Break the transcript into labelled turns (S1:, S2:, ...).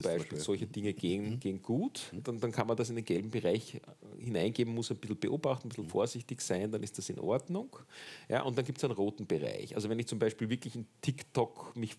S1: Beispiel solche Dinge gehen gut, dann kann man das in den gelben Bereich hineingeben, muss ein bisschen beobachten, ein bisschen vorsichtig sein, dann ist das in Ordnung. Ja, und dann gibt es einen roten Bereich. Also wenn ich zum Beispiel wirklich in TikTok mich